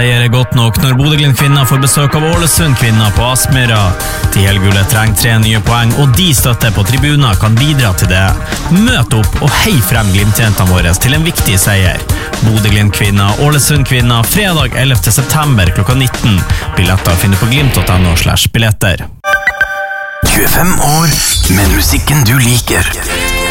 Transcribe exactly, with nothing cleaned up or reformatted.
Det er godt nok når Bodø-Glimt-kvinner får besøk av Ålesund-kvinner på Aspmyra. De helgule trenger tre nye poeng, og de støtter på tribuner kan bidra til det. Møt opp og hei frem Glimt-jentene våre til en viktig seier. Bodø-Glimt-kvinner, Ålesund-kvinner, fredag ellevte september klokka nitten. Billetter finner på glimt punktum no slash billetter. tjuefem år med musikken du liker.